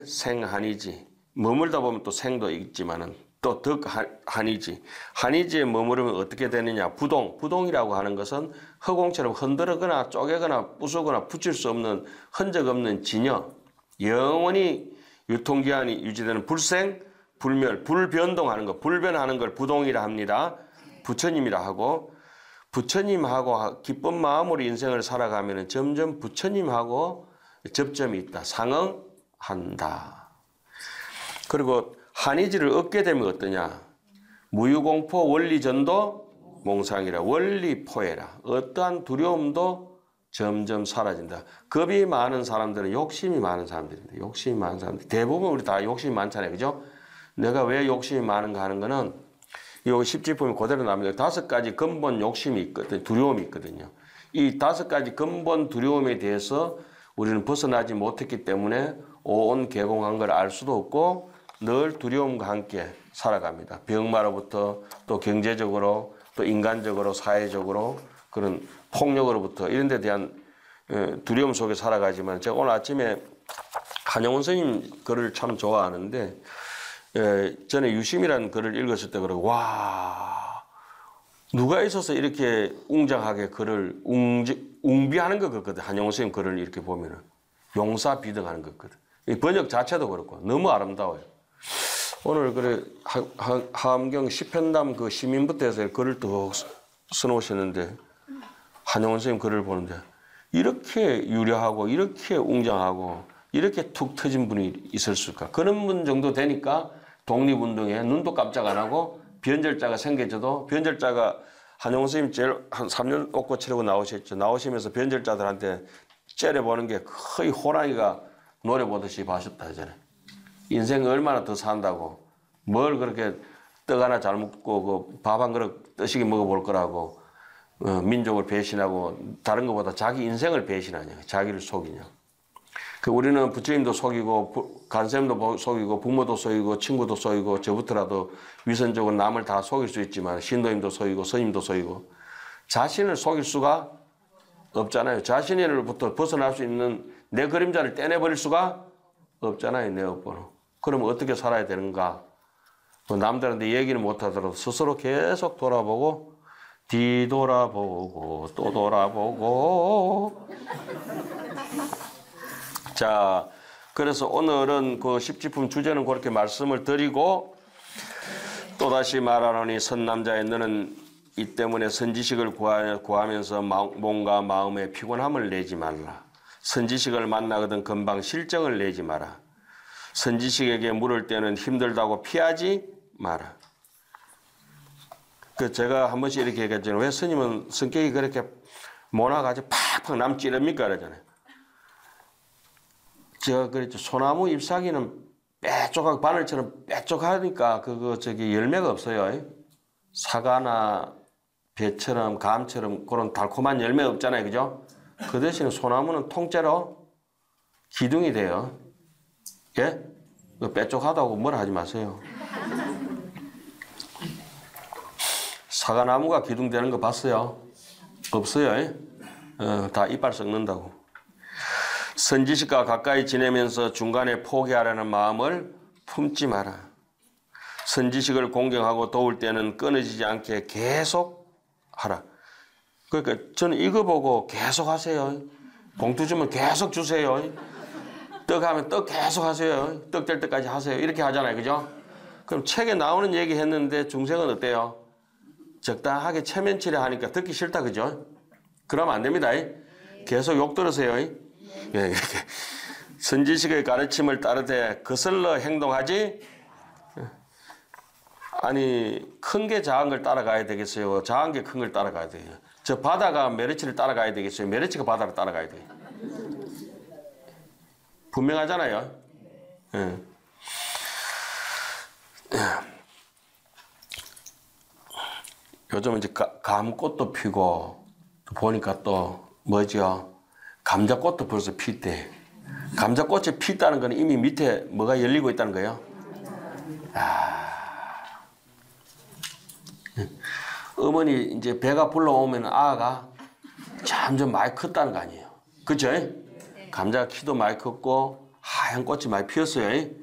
생한이지. 머물다 보면 또 생도 있지만은 또 덕한이지. 한이지에 머무르면 어떻게 되느냐. 부동이라고 하는 것은 허공처럼 흔들거나 쪼개거나 부수거나 붙일 수 없는 흔적 없는 진여. 영원히 유통기한이 유지되는 불생, 불멸, 불변동하는 것. 불변하는 걸 부동이라 합니다. 부처님이라 하고, 부처님하고 기쁜 마음으로 인생을 살아가면 점점 부처님하고 접점이 있다. 상응한다. 그리고 한이지를 얻게 되면 어떠냐. 무유공포 원리전도 몽상이라. 원리포해라. 어떠한 두려움도 점점 사라진다. 겁이 많은 사람들은 욕심이 많은 사람들입니다. 욕심이 많은 사람들. 대부분 우리 다 욕심이 많잖아요. 그죠? 내가 왜 욕심이 많은가 하는 거는 이 십지품이 그대로 나옵니다. 5가지 근본 욕심이 있거든요. 두려움이 있거든요. 이 5가지 근본 두려움에 대해서 우리는 벗어나지 못했기 때문에 온 개공한 걸 알 수도 없고 늘 두려움과 함께 살아갑니다. 병마로부터 또 경제적으로 또 인간적으로 사회적으로 그런 폭력으로부터 이런 데 대한 두려움 속에 살아가지만 제가 오늘 아침에 한영훈 스님 글을 참 좋아하는데 전에 유심이라는 글을 읽었을 때 그러고 와 누가 있어서 이렇게 웅장하게 글을 웅비하는 것 같거든. 한영훈 스님 글을 이렇게 보면은 용사비등하는 것 같거든. 이 번역 자체도 그렇고 너무 아름다워요. 오늘 그래 하암경 시편담 그 시민부터 해서 글을 또 써놓으셨는데 한영훈 선생님 글을 보는데 이렇게 유려하고 이렇게 웅장하고 이렇게 툭 터진 분이 있을 수가. 그런 분 정도 되니까 독립운동에 눈도 깜짝 안 하고 변절자가 생겨져도 변절자가 한영훈 선생님 제일 한 3년 옷고 치르고 나오셨죠. 나오시면서 변절자들한테 째려보는 게 거의 호랑이가 노래 보듯이 봐셨다 하잖아요. 인생 얼마나 더 산다고 뭘 그렇게 떡 하나 잘 먹고 밥 한 그릇 뜨시게 먹어볼 거라고 민족을 배신하고 다른 것보다 자기 인생을 배신하냐. 자기를 속이냐. 우리는 부처님도 속이고 간쌤도 속이고 부모도 속이고 친구도 속이고 저부터라도 위선적으로 남을 다 속일 수 있지만 신도님도 속이고 스님도 속이고 자신을 속일 수가 없잖아요. 자신으로부터 벗어날 수 있는 내 그림자를 떼내버릴 수가 없잖아요. 내 업보로. 그럼 어떻게 살아야 되는가? 남들한테 얘기는 못하더라도 스스로 계속 돌아보고 뒤돌아보고 또 돌아보고 자, 그래서 오늘은 그 십지품 주제는 그렇게 말씀을 드리고 또다시 말하노니 선남자의 너는 이 때문에 선지식을 구하면서 몸과 마음에 피곤함을 내지 말라. 선지식을 만나거든 금방 실정을 내지 마라. 선지식에게 물을 때는 힘들다고 피하지 마라. 제가 한 번씩 이렇게 얘기했잖아요. 왜 스님은 성격이 그렇게 모나가지고 팍팍 남 찌릅니까? 그러잖아요. 제가 그랬죠. 소나무 잎사귀는 빼쪽하고 바늘처럼 빼쪽하니까 열매가 없어요. 사과나 배처럼 감처럼 그런 달콤한 열매 없잖아요. 그죠? 그 대신에 소나무는 통째로 기둥이 돼요. 예? 빼쪽하다고 뭐라 하지 마세요. 사과나무가 기둥되는 거 봤어요? 없어요. 다 이빨 썩는다고. 선지식과 가까이 지내면서 중간에 포기하려는 마음을 품지 마라. 선지식을 공경하고 도울 때는 끊어지지 않게 계속 하라. 그러니까 저는 이거 보고 계속 하세요. 봉투 주면 계속 주세요. 떡 하면 떡 계속 하세요. 떡 될 때까지 하세요. 이렇게 하잖아요. 그죠? 그럼 책에 나오는 얘기 했는데 중생은 어때요? 적당하게 체면치레 하니까 듣기 싫다. 그죠? 그러면 안 됩니다. 계속 욕 들으세요. 이렇게 선지식의 가르침을 따르되 거슬러 행동하지 아니 큰 게 작은 걸 따라가야 되겠어요? 작은 게 큰 걸 따라가야 돼요? 저 바다가 메르치를 따라가야 되겠어요? 메르치가 바다를 따라가야 돼요? 분명하잖아요. 요즘 이제 감꽃도 피고 보니까 또 뭐죠? 감자꽃도 벌써 피대. 감자꽃이 피다는 건 이미 밑에 뭐가 열리고 있다는 거예요. 어머니 이제 배가 불러오면 아가 점점 많이 컸다는 거 아니에요. 그죠? 감자 키도 많이 컸고 하얀 꽃이 많이 피었어요.